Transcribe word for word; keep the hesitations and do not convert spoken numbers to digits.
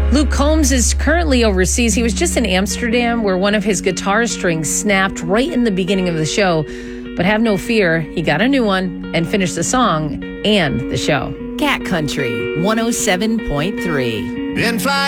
Luke Combs is currently overseas. He was just in Amsterdam where one of his guitar strings snapped right in the beginning of the show. But have no fear, he got a new one and finished the song and the show. Cat Country one oh seven point three. And fly